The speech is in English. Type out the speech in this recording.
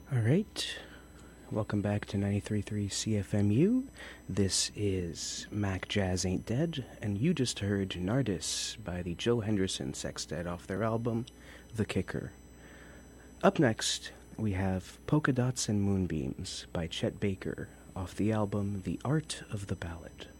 All right. Welcome back to 93.3 CFMU. This is Mac Jazz Ain't Dead, and you just heard Nardis by the Joe Henderson Sextet off their album, The Kicker. Up next, we have Polka Dots and Moonbeams by Chet Baker off the album The Art of the Ballad.